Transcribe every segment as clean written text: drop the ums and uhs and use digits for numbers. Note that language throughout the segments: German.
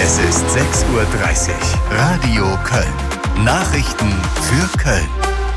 Es ist 6:30 Uhr. Radio Köln. Nachrichten für Köln.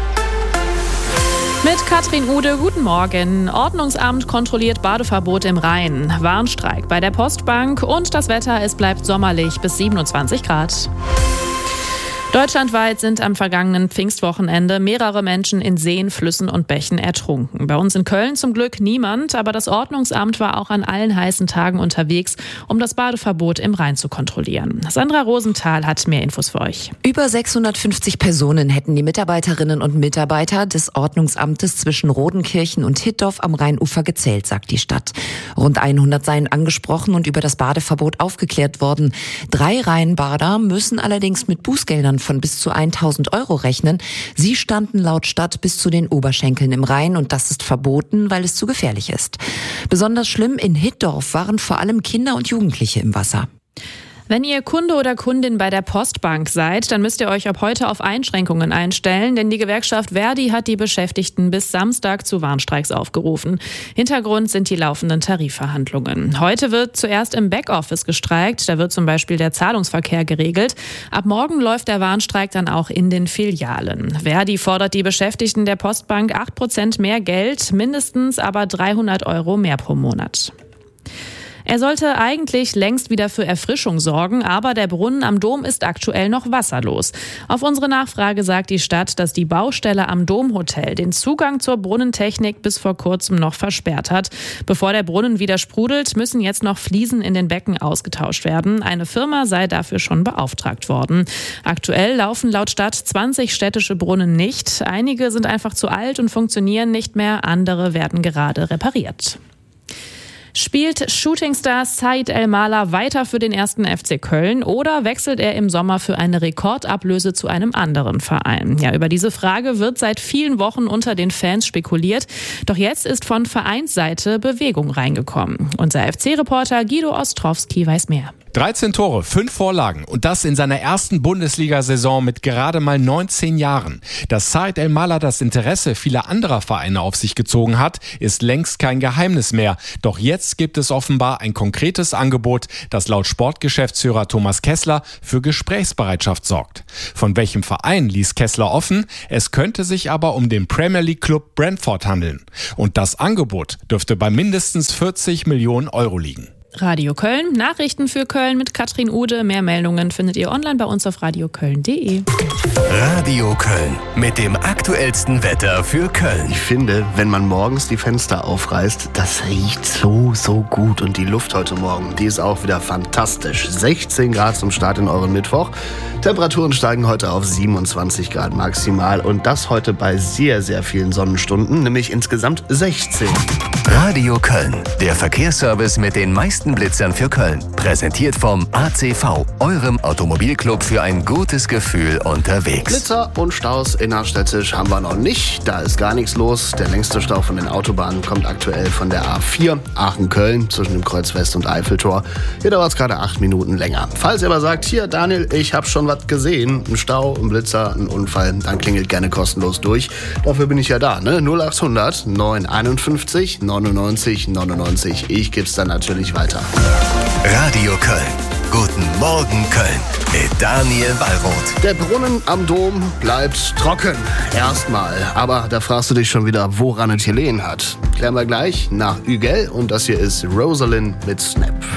Mit Katrin Ude, guten Morgen. Ordnungsamt kontrolliert Badeverbot im Rhein. Warnstreik bei der Postbank und das Wetter, es bleibt sommerlich bis 27 Grad. Deutschlandweit sind am vergangenen Pfingstwochenende mehrere Menschen in Seen, Flüssen und Bächen ertrunken. Bei uns in Köln zum Glück niemand, aber das Ordnungsamt war auch an allen heißen Tagen unterwegs, um das Badeverbot im Rhein zu kontrollieren. Sandra Rosenthal hat mehr Infos für euch. Über 650 Personen hätten die Mitarbeiterinnen und Mitarbeiter des Ordnungsamtes zwischen Rodenkirchen und Hittorf am Rheinufer gezählt, sagt die Stadt. Rund 100 seien angesprochen und über das Badeverbot aufgeklärt worden. 3 Rheinbader müssen allerdings mit Bußgeldern von bis zu 1.000 Euro rechnen. Sie standen laut Stadt bis zu den Oberschenkeln im Rhein und das ist verboten, weil es zu gefährlich ist. Besonders schlimm in Hittorf waren vor allem Kinder und Jugendliche im Wasser. Wenn ihr Kunde oder Kundin bei der Postbank seid, dann müsst ihr euch ab heute auf Einschränkungen einstellen, denn die Gewerkschaft ver.di hat die Beschäftigten bis Samstag zu Warnstreiks aufgerufen. Hintergrund sind die laufenden Tarifverhandlungen. Heute wird zuerst im Backoffice gestreikt, da wird zum Beispiel der Zahlungsverkehr geregelt. Ab morgen läuft der Warnstreik dann auch in den Filialen. ver.di fordert die Beschäftigten der Postbank 8% mehr Geld, mindestens aber 300 Euro mehr pro Monat. Er sollte eigentlich längst wieder für Erfrischung sorgen, aber der Brunnen am Dom ist aktuell noch wasserlos. Auf unsere Nachfrage sagt die Stadt, dass die Baustelle am Domhotel den Zugang zur Brunnentechnik bis vor kurzem noch versperrt hat. Bevor der Brunnen wieder sprudelt, müssen jetzt noch Fliesen in den Becken ausgetauscht werden. Eine Firma sei dafür schon beauftragt worden. Aktuell laufen laut Stadt 20 städtische Brunnen nicht. Einige sind einfach zu alt und funktionieren nicht mehr, andere werden gerade repariert. Spielt Shootingstar Said El-Mala weiter für den 1. FC Köln oder wechselt er im Sommer für eine Rekordablöse zu einem anderen Verein? Ja, über diese Frage wird seit vielen Wochen unter den Fans spekuliert. Doch jetzt ist von Vereinsseite Bewegung reingekommen. Unser FC-Reporter Guido Ostrowski weiß mehr. 13 Tore, 5 Vorlagen und das in seiner ersten Bundesliga-Saison mit gerade mal 19 Jahren. Dass Said El-Mala das Interesse vieler anderer Vereine auf sich gezogen hat, ist längst kein Geheimnis mehr. Doch jetzt gibt es offenbar ein konkretes Angebot, das laut Sportgeschäftsführer Thomas Kessler für Gesprächsbereitschaft sorgt. Von welchem Verein ließ Kessler offen? Es könnte sich aber um den Premier League Club Brentford handeln. Und das Angebot dürfte bei mindestens 40 Millionen Euro liegen. Radio Köln, Nachrichten für Köln mit Katrin Ude. Mehr Meldungen findet ihr online bei uns auf radioköln.de. Radio Köln mit dem aktuellsten Wetter für Köln. Ich finde, wenn man morgens die Fenster aufreißt, das riecht so gut. Und die Luft heute Morgen, die ist auch wieder fantastisch. 16 Grad zum Start in euren Mittwoch. Temperaturen steigen heute auf 27 Grad maximal. Und das heute bei sehr, sehr vielen Sonnenstunden, nämlich insgesamt 16. Radio Köln, der Verkehrsservice mit den meisten Blitzern für Köln. Präsentiert vom ACV, eurem Automobilclub für ein gutes Gefühl unterwegs. Blitzer und Staus innerstädtisch haben wir noch nicht. Da ist gar nichts los. Der längste Stau von den Autobahnen kommt aktuell von der A4 Aachen-Köln zwischen dem Kreuz West und Eiffeltor. Hier dauert es gerade 8 Minuten länger. Falls ihr aber sagt, hier Daniel, ich habe schon was gesehen, ein Stau, ein Blitzer, ein Unfall, dann klingelt gerne kostenlos durch. Dafür bin ich ja da, ne? 0800 951 99 99. Ich geb's dann natürlich weiter. Radio Köln. Guten Morgen Köln mit Daniel Wallroth. Der Brunnen am Dom bleibt trocken. Erstmal. Aber da fragst du dich schon wieder, woran es gelegen hat. Klären wir gleich nach Ügel. Und das hier ist Rosalind mit Snap.